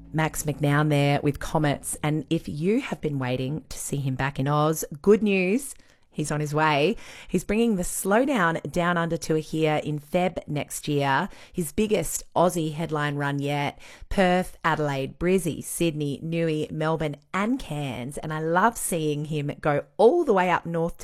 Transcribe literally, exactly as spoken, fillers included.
Max McNown there with Comets. And if you have been waiting to see him back in Oz, good news. He's on his way. He's bringing the Slowdown Down Under tour here in Feb next year. His biggest Aussie headline run yet. Perth, Adelaide, Brizzy, Sydney, Newey, Melbourne and Cairns. And I love seeing him go all the way up north